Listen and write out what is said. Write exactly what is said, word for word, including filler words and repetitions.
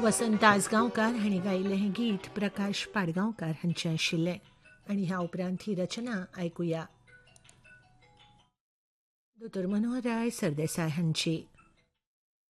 वसंत आसगांवकार हांणी गायिल्लें हें गीत प्रकाश पाडगांवकार हांचें आशिल्लें आनी ह्या उपरांत ही रचना आयकुया दोतोर मनोहर राय सरदेसाय हांची.